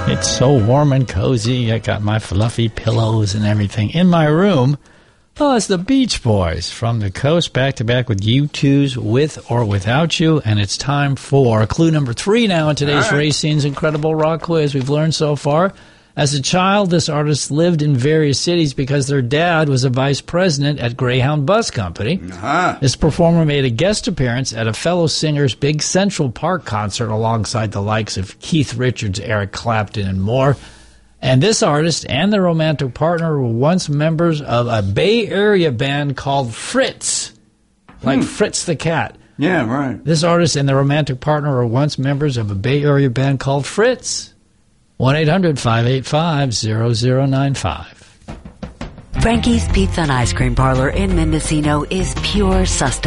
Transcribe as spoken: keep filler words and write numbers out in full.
It's so warm and cozy. I got my fluffy pillows and everything in my room. Oh, it's the Beach Boys from the coast, back to back with U two's With or Without You. And it's time for clue number three now in today's right. Racine's Incredible Rock Quiz. We've learned so far. As a child, this artist lived in various cities because their dad was a vice president at Greyhound Bus Company. Uh-huh. This performer made a guest appearance at a fellow singer's big Central Park concert alongside the likes of Keith Richards, Eric Clapton, and more. And this artist and their romantic partner were once members of a Bay Area band called Fritz, like hmm. Fritz the Cat. Yeah, right. This artist and their romantic partner were once members of a Bay Area band called Fritz. one eight hundred five eight five zero zero nine five. Frankie's Pizza and Ice Cream Parlor in Mendocino is pure sustenance.